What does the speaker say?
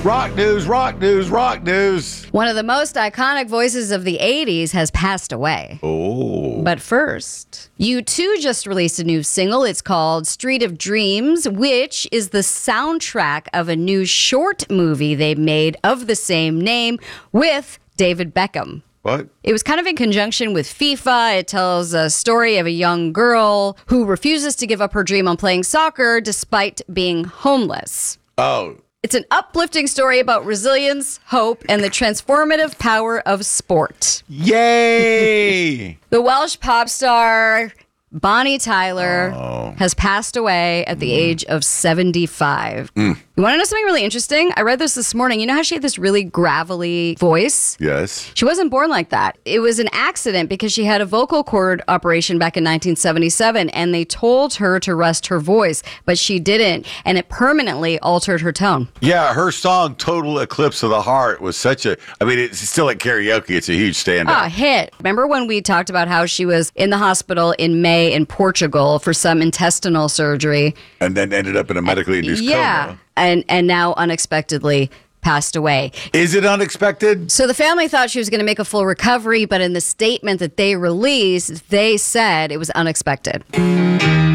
Rock news, rock news, rock news. One of the most iconic voices of the 80s has passed away. Oh. But first, U2 just released a new single. It's called Street of Dreams, which is the soundtrack of a new short movie they made of the same name with David Beckham. What? It was kind of in conjunction with FIFA. It tells a story of a young girl who refuses to give up her dream on playing soccer despite being homeless. Oh. It's an uplifting story about resilience, hope, and the transformative power of sport. Yay! The Welsh pop star Bonnie Tyler has passed away at the age of 75. You want to know something really interesting? I read this morning. You know how she had this really gravelly voice? Yes. She wasn't born like that. It was an accident because she had a vocal cord operation back in 1977, and they told her to rest her voice, but she didn't, and it permanently altered her tone. Yeah, her song Total Eclipse of the Heart was such a, I mean, it's still at karaoke. It's a huge standout. Hit. Remember when we talked about how she was in the hospital in May in Portugal for some intestinal surgery? And then ended up in a medically induced coma. And now unexpectedly passed away. Is it unexpected? So the family thought she was going to make a full recovery, but in the statement that they released, they said it was unexpected.